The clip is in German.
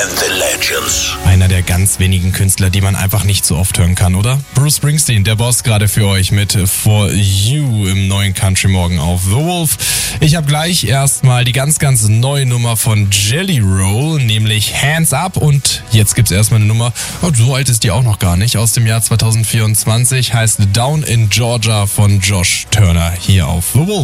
and the Legends. Einer der ganz wenigen Künstler, die man einfach nicht so oft hören kann, oder? Bruce Springsteen, der Boss, gerade für euch mit For You im neuen Country Morgen auf The Wolf. Ich habe gleich erstmal die ganz neue Nummer von Jelly Roll, nämlich Hands Up. Und jetzt gibt's erstmal eine Nummer, so alt ist die auch noch gar nicht, aus dem Jahr 2024, heißt Down in Georgia von Josh Turner hier auf The Wolf.